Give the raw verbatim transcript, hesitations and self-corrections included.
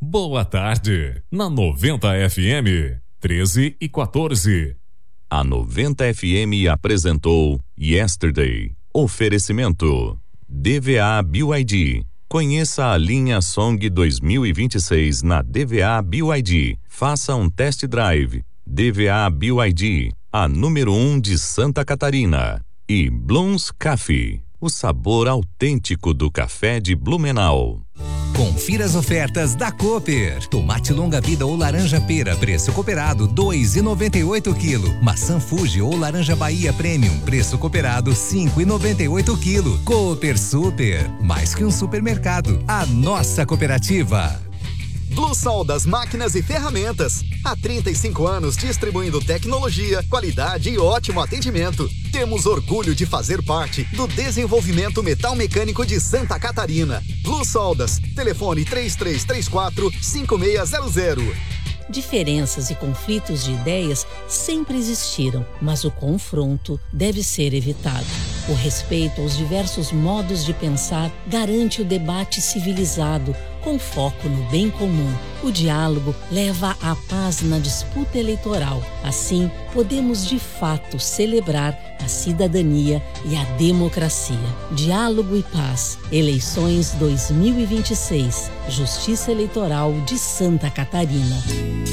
Boa tarde. Na noventa F M, treze e quatorze. A noventa F M apresentou Yesterday. Oferecimento D V A B Y D. Conheça a linha Song dois mil e vinte e seis na D V A B Y D. Faça um test drive. D V A B Y D, a número um de Santa Catarina. E Blooms Coffee, o sabor autêntico do café de Blumenau. Confira as ofertas da Cooper. Tomate longa vida ou laranja pera, preço cooperado dois e noventa e oito quilo. Maçã Fuji ou laranja Bahia Premium, preço cooperado cinco e noventa e oito quilo. Cooper Super, mais que um supermercado, a nossa cooperativa. Bluesol das máquinas e ferramentas. Há trinta e cinco anos distribuindo tecnologia, qualidade e ótimo atendimento. Temos orgulho de fazer parte do desenvolvimento metal mecânico de Santa Catarina. Bluesoldas, telefone três três três quatro, cinco seis zero zero. Diferenças e conflitos de ideias sempre existiram, mas o confronto deve ser evitado. O respeito aos diversos modos de pensar garante o debate civilizado, com foco no bem comum. O diálogo leva à paz na disputa eleitoral. Assim, podemos de fato celebrar a cidadania e a democracia. Diálogo e paz. Eleições dois mil e vinte e seis. Justiça Eleitoral de Santa Catarina.